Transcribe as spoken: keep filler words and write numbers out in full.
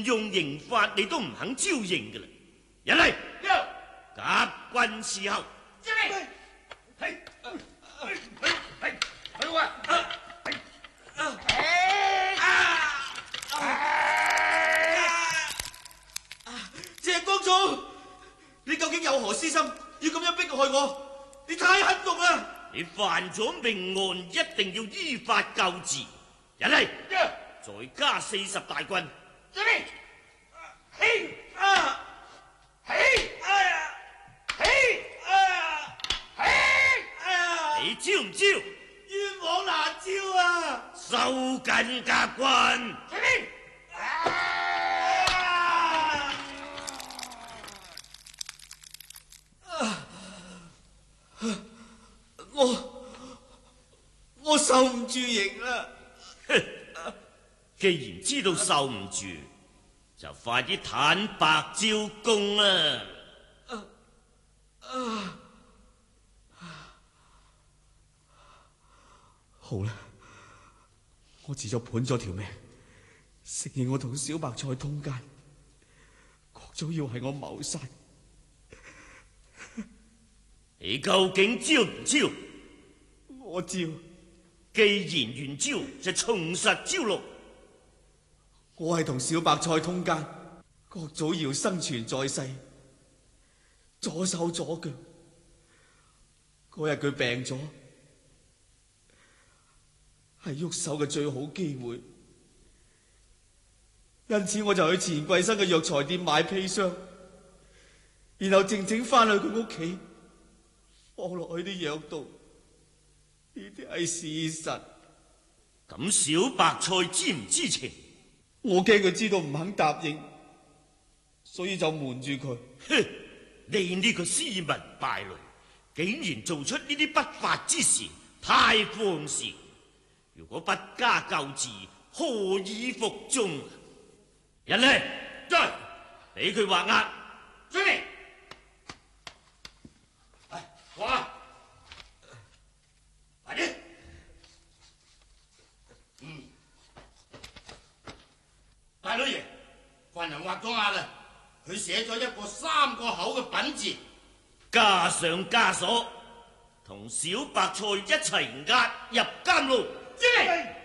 用刑法你都唔肯招認噶啦！人嚟，甲軍伺候。 知命。係係係係啊！ 謝光祖，你究竟有何私心，要咁樣逼害我？你太狠毒啦！ 你犯咗命案，一定要依法救治。人嚟，再加四十大軍。 知命。起啊！起啊！起啊！起啊！ 你招唔招？ 冤枉難招啊！ 收緊甲軍。 知命。 我我受唔住刑啦！ 既然知道受唔住，就快啲坦白招供啦！ 啊啊好啦，我自咗判咗條命，承認我同小白菜通姦，郭祖堯係我謀殺。 你究竟招唔招？ 我招。 既然願招，就從實招錄。 我係同小白菜通姦，郭祖堯生存在世，左手左腳。嗰日佢病咗，係喐手嘅最好機會，因此我就去錢桂生嘅藥材店買砒霜，然後靜靜翻去佢屋企，放落去啲藥度。呢啲係事實。 咁小白菜知唔知情？ 我驚佢知道唔肯答應，所以就瞞住佢。 哼！你呢個斯文敗類，竟然做出呢啲不法之事，太放肆！如果不加救治，何以服眾？人嚟，再俾佢畫押。 遵命。嚟畫。快啲。嗯。大老爺，犯人畫咗押啦，佢寫咗一個三個口嘅品字， 加上枷鎖，同小白菜一齊押入監牢。 知命。